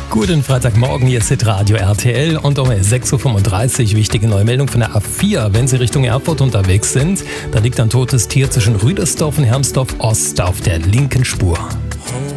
Guten Freitagmorgen, hier ist Radio RTL und um 6.35 Uhr wichtige neue Meldung von der A4. Wenn Sie Richtung Erfurt unterwegs sind, da liegt ein totes Tier zwischen Rüdersdorf und Hermsdorf Ost auf der linken Spur.